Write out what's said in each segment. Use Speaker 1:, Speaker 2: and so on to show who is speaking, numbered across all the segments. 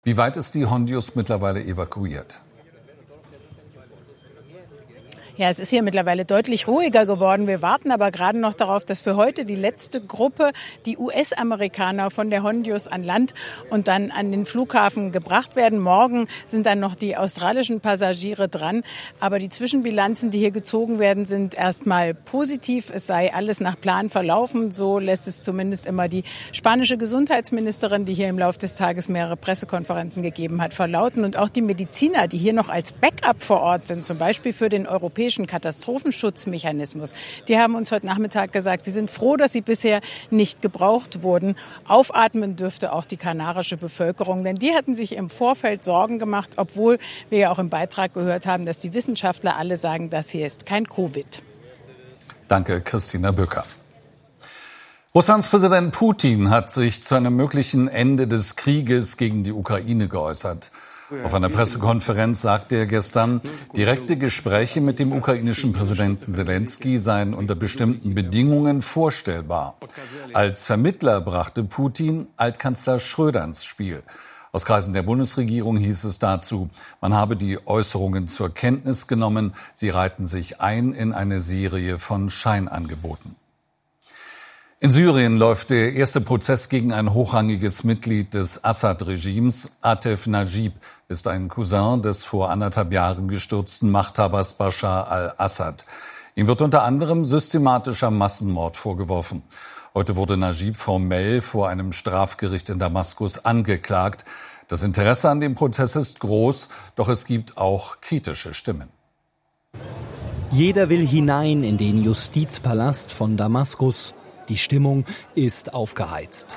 Speaker 1: Wie weit ist die Hondius mittlerweile evakuiert?
Speaker 2: Ja, es ist hier mittlerweile deutlich ruhiger geworden. Wir warten aber gerade noch darauf, dass für heute die letzte Gruppe, die US-Amerikaner von der Hondius an Land und dann an den Flughafen gebracht werden. Morgen sind dann noch die australischen Passagiere dran. Aber die Zwischenbilanzen, die hier gezogen werden, sind erstmal positiv. Es sei alles nach Plan verlaufen. So lässt es zumindest immer die spanische Gesundheitsministerin, die hier im Laufe des Tages mehrere Pressekonferenzen gegeben hat, verlauten. Und auch die Mediziner, die hier noch als Backup vor Ort sind, zum Beispiel für den europäischen Katastrophenschutzmechanismus. Die haben uns heute Nachmittag gesagt, sie sind froh, dass sie bisher nicht gebraucht wurden. Aufatmen dürfte auch die kanarische Bevölkerung, denn die hatten sich im Vorfeld Sorgen gemacht, obwohl wir ja auch im Beitrag gehört haben, dass die Wissenschaftler alle sagen, das hier ist kein Covid.
Speaker 1: Danke, Christina Bücker. Russlands Präsident Putin hat sich zu einem möglichen Ende des Krieges gegen die Ukraine geäußert. Auf einer Pressekonferenz sagte er gestern, direkte Gespräche mit dem ukrainischen Präsidenten Selenskyj seien unter bestimmten Bedingungen vorstellbar. Als Vermittler brachte Putin Altkanzler Schröder ins Spiel. Aus Kreisen der Bundesregierung hieß es dazu, man habe die Äußerungen zur Kenntnis genommen, sie reihten sich ein in eine Serie von Scheinangeboten. In Syrien läuft der erste Prozess gegen ein hochrangiges Mitglied des Assad-Regimes. Atef Najib ist ein Cousin des vor 1,5 Jahren gestürzten Machthabers Bashar al-Assad. Ihm wird unter anderem systematischer Massenmord vorgeworfen. Heute wurde Najib formell vor einem Strafgericht in Damaskus angeklagt. Das Interesse an dem Prozess ist groß, doch es gibt auch kritische Stimmen.
Speaker 3: Jeder will hinein in den Justizpalast von Damaskus. Die Stimmung ist aufgeheizt.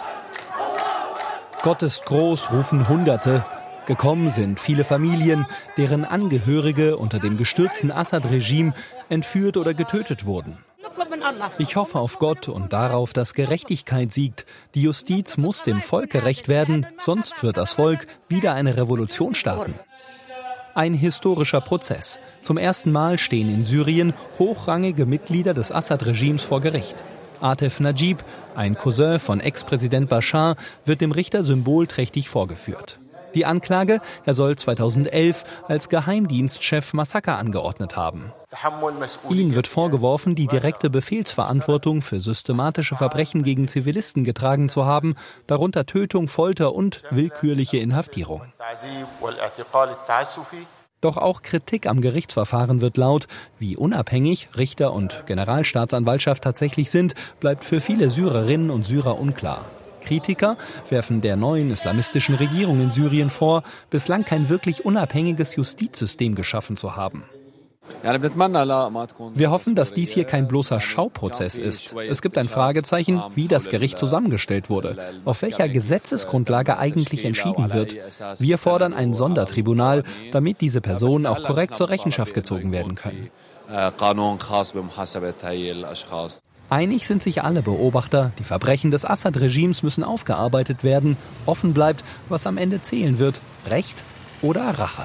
Speaker 3: Gott ist groß, rufen Hunderte. Gekommen sind viele Familien, deren Angehörige unter dem gestürzten Assad-Regime entführt oder getötet wurden. Ich hoffe auf Gott und darauf, dass Gerechtigkeit siegt. Die Justiz muss dem Volk gerecht werden, sonst wird das Volk wieder eine Revolution starten. Ein historischer Prozess. Zum ersten Mal stehen in Syrien hochrangige Mitglieder des Assad-Regimes vor Gericht. Atef Najib, ein Cousin von Ex-Präsident Bashar, wird dem Richter symbolträchtig vorgeführt. Die Anklage, er soll 2011 als Geheimdienstchef Massaker angeordnet haben. Ihm wird vorgeworfen, die direkte Befehlsverantwortung für systematische Verbrechen gegen Zivilisten getragen zu haben, darunter Tötung, Folter und willkürliche Inhaftierung. Doch auch Kritik am Gerichtsverfahren wird laut. Wie unabhängig Richter und Generalstaatsanwaltschaft tatsächlich sind, bleibt für viele Syrerinnen und Syrer unklar. Kritiker werfen der neuen islamistischen Regierung in Syrien vor, bislang kein wirklich unabhängiges Justizsystem geschaffen zu haben. Wir hoffen, dass dies hier kein bloßer Schauprozess ist. Es gibt ein Fragezeichen, wie das Gericht zusammengestellt wurde, auf welcher Gesetzesgrundlage eigentlich entschieden wird. Wir fordern ein Sondertribunal, damit diese Personen auch korrekt zur Rechenschaft gezogen werden können. Einig sind sich alle Beobachter, die Verbrechen des Assad-Regimes müssen aufgearbeitet werden. Offen bleibt, was am Ende zählen wird, Recht oder Rache.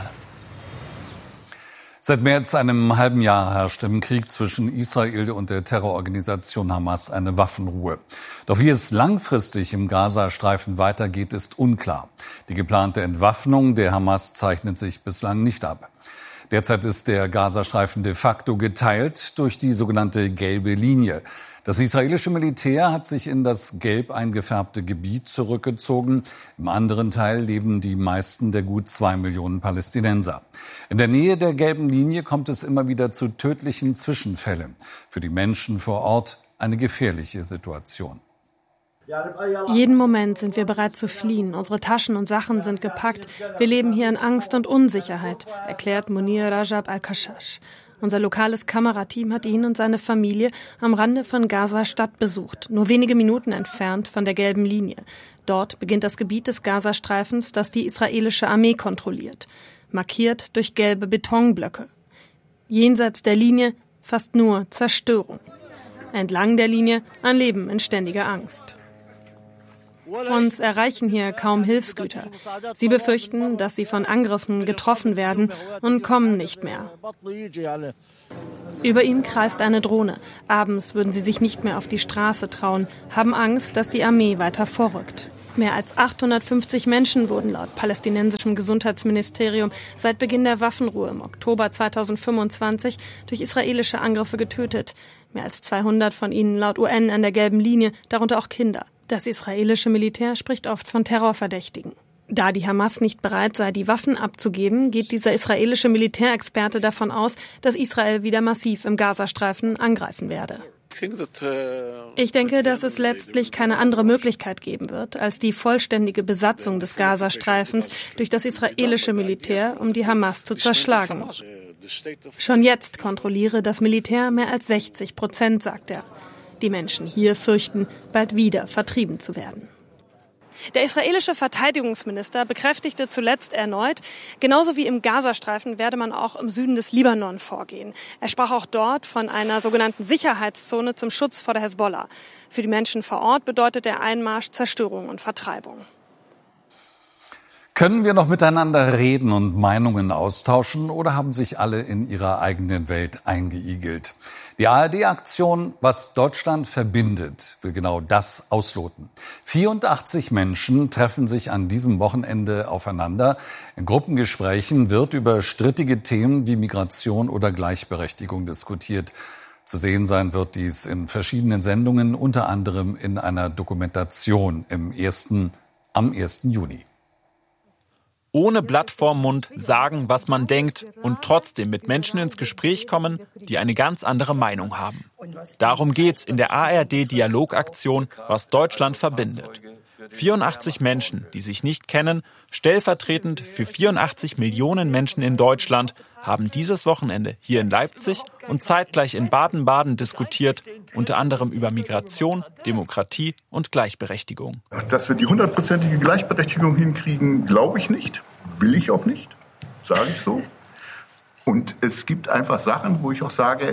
Speaker 1: Seit mehr als einem halben Jahr herrscht im Krieg zwischen Israel und der Terrororganisation Hamas eine Waffenruhe. Doch wie es langfristig im Gazastreifen weitergeht, ist unklar. Die geplante Entwaffnung der Hamas zeichnet sich bislang nicht ab. Derzeit ist der Gazastreifen de facto geteilt durch die sogenannte gelbe Linie. Das israelische Militär hat sich in das gelb eingefärbte Gebiet zurückgezogen. Im anderen Teil leben die meisten der gut 2 Millionen Palästinenser. In der Nähe der gelben Linie kommt es immer wieder zu tödlichen Zwischenfällen. Für die Menschen vor Ort eine gefährliche Situation.
Speaker 4: Jeden Moment sind wir bereit zu fliehen. Unsere Taschen und Sachen sind gepackt. Wir leben hier in Angst und Unsicherheit, erklärt Munir Rajab al-Kashash. Unser lokales Kamerateam hat ihn und seine Familie am Rande von Gaza-Stadt besucht, nur wenige Minuten entfernt von der gelben Linie. Dort beginnt das Gebiet des Gazastreifens, das die israelische Armee kontrolliert, markiert durch gelbe Betonblöcke. Jenseits der Linie fast nur Zerstörung. Entlang der Linie ein Leben in ständiger Angst. Uns erreichen hier kaum Hilfsgüter. Sie befürchten, dass sie von Angriffen getroffen werden und kommen nicht mehr. Über ihnen kreist eine Drohne. Abends würden sie sich nicht mehr auf die Straße trauen, haben Angst, dass die Armee weiter vorrückt. Mehr als 850 Menschen wurden laut palästinensischem Gesundheitsministerium seit Beginn der Waffenruhe im Oktober 2025 durch israelische Angriffe getötet. Mehr als 200 von ihnen laut UN an der gelben Linie, darunter auch Kinder. Das israelische Militär spricht oft von Terrorverdächtigen. Da die Hamas nicht bereit sei, die Waffen abzugeben, geht dieser israelische Militärexperte davon aus, dass Israel wieder massiv im Gazastreifen angreifen werde. Ich denke, dass es letztlich keine andere Möglichkeit geben wird, als die vollständige Besatzung des Gazastreifens durch das israelische Militär, um die Hamas zu zerschlagen. Schon jetzt kontrolliere das Militär mehr als 60%, sagt er. Die Menschen hier fürchten, bald wieder vertrieben zu werden. Der israelische Verteidigungsminister bekräftigte zuletzt erneut, genauso wie im Gazastreifen werde man auch im Süden des Libanon vorgehen. Er sprach auch dort von einer sogenannten Sicherheitszone zum Schutz vor der Hezbollah. Für die Menschen vor Ort bedeutet der Einmarsch Zerstörung und Vertreibung.
Speaker 1: Können wir noch miteinander reden und Meinungen austauschen oder haben sich alle in ihrer eigenen Welt eingeigelt? Die ARD-Aktion Was Deutschland verbindet will genau das ausloten. 84 Menschen treffen sich an diesem Wochenende aufeinander. In Gruppengesprächen wird über strittige Themen wie Migration oder Gleichberechtigung diskutiert. Zu sehen sein wird dies in verschiedenen Sendungen, unter anderem in einer Dokumentation am 1. Juni.
Speaker 5: Ohne Blatt vorm Mund sagen, was man denkt und trotzdem mit Menschen ins Gespräch kommen, die eine ganz andere Meinung haben. Darum geht's in der ARD-Dialogaktion Was Deutschland verbindet. 84 Menschen, die sich nicht kennen, stellvertretend für 84 Millionen Menschen in Deutschland, haben dieses Wochenende hier in Leipzig und zeitgleich in Baden-Baden diskutiert, unter anderem über Migration, Demokratie und Gleichberechtigung.
Speaker 6: Dass wir die 100%ige Gleichberechtigung hinkriegen, glaube ich nicht. Will ich auch nicht, sage ich so. Und es gibt einfach Sachen, wo ich auch sage,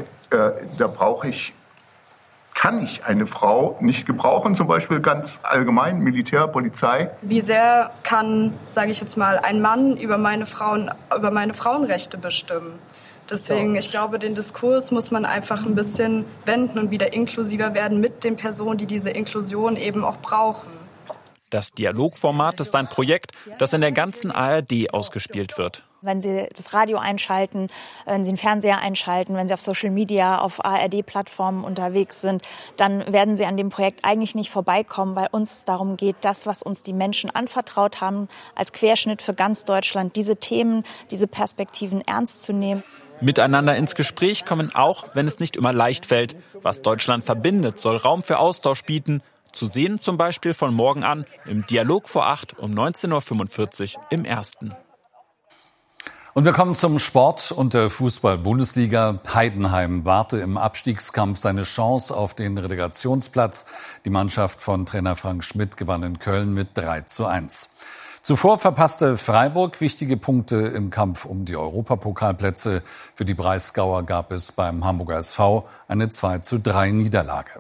Speaker 6: kann ich eine Frau nicht gebrauchen, zum Beispiel ganz allgemein Militär, Polizei.
Speaker 7: Wie sehr kann, sage ich jetzt mal, ein Mann über meine Frauenrechte bestimmen? Deswegen, ich glaube, den Diskurs muss man einfach ein bisschen wenden und wieder inklusiver werden mit den Personen, die diese Inklusion eben auch brauchen.
Speaker 5: Das Dialogformat ist ein Projekt, das in der ganzen ARD ausgespielt wird.
Speaker 8: Wenn Sie das Radio einschalten, wenn Sie den Fernseher einschalten, wenn Sie auf Social Media, auf ARD-Plattformen unterwegs sind, dann werden Sie an dem Projekt eigentlich nicht vorbeikommen, weil uns darum geht, das, was uns die Menschen anvertraut haben, als Querschnitt für ganz Deutschland, diese Themen, diese Perspektiven ernst zu nehmen.
Speaker 5: Miteinander ins Gespräch kommen auch, wenn es nicht immer leicht fällt. Was Deutschland verbindet, soll Raum für Austausch bieten. Zu sehen zum Beispiel von morgen an im Dialog vor 8 um 19.45 Uhr im Ersten.
Speaker 1: Und wir kommen zum Sport und der Fußball-Bundesliga. Heidenheim warte im Abstiegskampf seine Chance auf den Relegationsplatz. Die Mannschaft von Trainer Frank Schmidt gewann in Köln mit 3:1. Zuvor verpasste Freiburg wichtige Punkte im Kampf um die Europapokalplätze. Für die Breisgauer gab es beim Hamburger SV eine 2:3 Niederlage.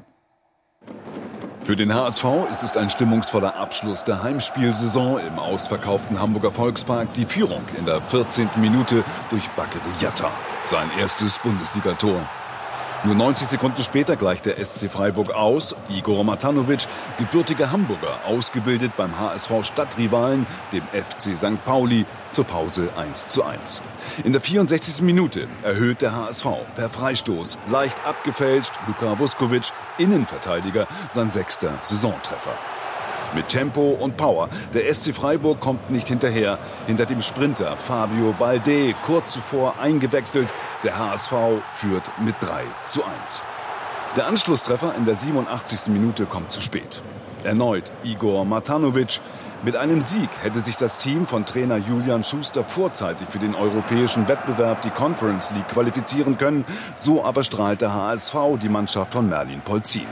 Speaker 9: Für den HSV ist es ein stimmungsvoller Abschluss der Heimspielsaison im ausverkauften Hamburger Volkspark. Die Führung in der 14. Minute durch Backe de Jatta. Sein erstes Bundesligator. Nur 90 Sekunden später gleicht der SC Freiburg aus. Igor Matanovic, gebürtiger Hamburger, ausgebildet beim HSV-Stadtrivalen, dem FC St. Pauli, zur Pause 1:1. In der 64. Minute erhöht der HSV per Freistoß, leicht abgefälscht, Luka Vuskovic, Innenverteidiger, sein 6. Saisontreffer. Mit Tempo und Power. Der SC Freiburg kommt nicht hinterher. Hinter dem Sprinter Fabio Balde, kurz zuvor eingewechselt. Der HSV führt mit 3:1. Der Anschlusstreffer in der 87. Minute kommt zu spät. Erneut Igor Matanovic. Mit einem Sieg hätte sich das Team von Trainer Julian Schuster vorzeitig für den europäischen Wettbewerb, die Conference League, qualifizieren können. So aber strahlt der HSV die Mannschaft von Merlin Polzin.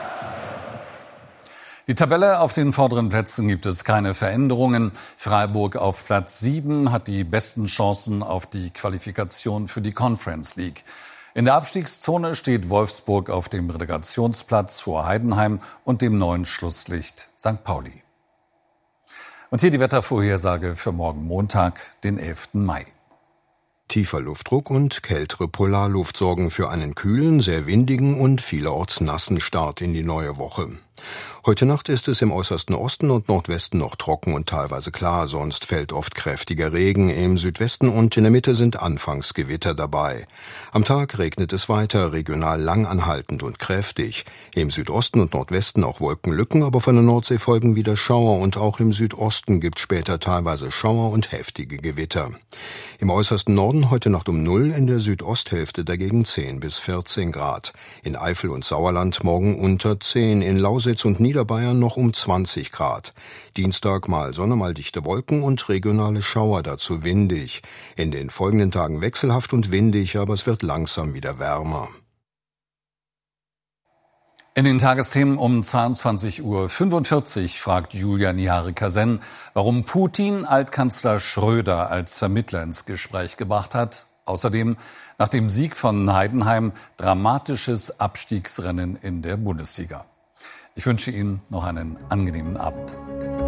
Speaker 1: Die Tabelle: auf den vorderen Plätzen gibt es keine Veränderungen. Freiburg auf Platz 7 hat die besten Chancen auf die Qualifikation für die Conference League. In der Abstiegszone steht Wolfsburg auf dem Relegationsplatz vor Heidenheim und dem neuen Schlusslicht St. Pauli. Und hier die Wettervorhersage für morgen Montag, den 11. Mai.
Speaker 10: Tiefer Luftdruck und kältere Polarluft sorgen für einen kühlen, sehr windigen und vielerorts nassen Start in die neue Woche. Heute Nacht ist es im äußersten Osten und Nordwesten noch trocken und teilweise klar, sonst fällt oft kräftiger Regen. Im Südwesten und in der Mitte sind anfangs Gewitter dabei. Am Tag regnet es weiter, regional langanhaltend und kräftig. Im Südosten und Nordwesten auch Wolkenlücken, aber von der Nordsee folgen wieder Schauer und auch im Südosten gibt später teilweise Schauer und heftige Gewitter. Im äußersten Norden heute Nacht um 0, in der Südosthälfte dagegen 10 bis 14 Grad. In Eifel und Sauerland morgen unter 10, in Lausitz und Niederbayern noch um 20 Grad. Dienstag mal Sonne, mal dichte Wolken und regionale Schauer, dazu windig. In den folgenden Tagen wechselhaft und windig, aber es wird langsam wieder wärmer.
Speaker 1: In den Tagesthemen um 22:45 Uhr fragt Julia Nihari-Kasen, warum Putin Altkanzler Schröder als Vermittler ins Gespräch gebracht hat. Außerdem nach dem Sieg von Heidenheim dramatisches Abstiegsrennen in der Bundesliga. Ich wünsche Ihnen noch einen angenehmen Abend.